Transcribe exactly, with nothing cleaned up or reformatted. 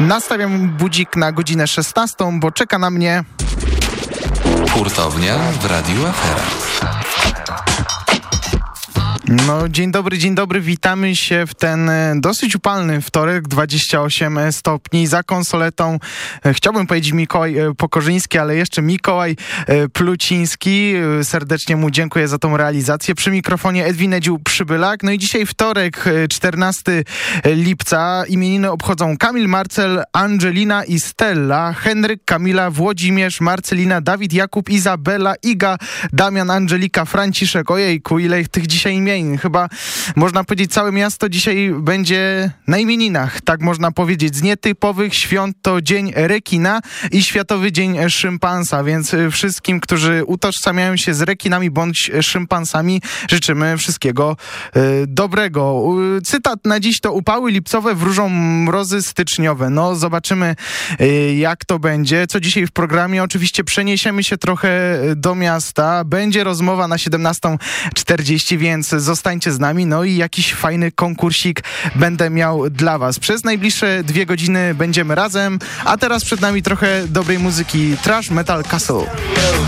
nastawiam budzik na godzinę szesnastą, bo czeka na mnie... Hurtownia w Radiu Afera. No, dzień dobry, dzień dobry, witamy się w ten dosyć upalny wtorek, dwadzieścia osiem stopni, za konsoletą, chciałbym powiedzieć Mikołaj Pokorzyński, ale jeszcze Mikołaj Pluciński, serdecznie mu dziękuję za tą realizację, przy mikrofonie Edwin Edził-Przybylak. No i dzisiaj wtorek, czternastego lipca, imieniny obchodzą Kamil, Marcel, Angelina i Stella, Henryk, Kamila, Włodzimierz, Marcelina, Dawid, Jakub, Izabela, Iga, Damian, Angelika, Franciszek. Ojejku, ile tych dzisiaj imienin. Chyba można powiedzieć, całe miasto dzisiaj będzie na imieninach, tak można powiedzieć. Z nietypowych świąt to Dzień Rekina i Światowy Dzień Szympansa, więc wszystkim, którzy utożsamiają się z rekinami bądź szympansami, życzymy wszystkiego y, dobrego. Y, cytat na dziś to: upały lipcowe wróżą mrozy styczniowe. No, zobaczymy y, jak to będzie. Co dzisiaj w programie? Oczywiście przeniesiemy się trochę do miasta. Będzie rozmowa na siedemnastą czterdzieści, więc zostańcie z nami, no i jakiś fajny konkursik będę miał dla was. Przez najbliższe dwie godziny będziemy razem, a teraz przed nami trochę dobrej muzyki. Thrash Metal Castle.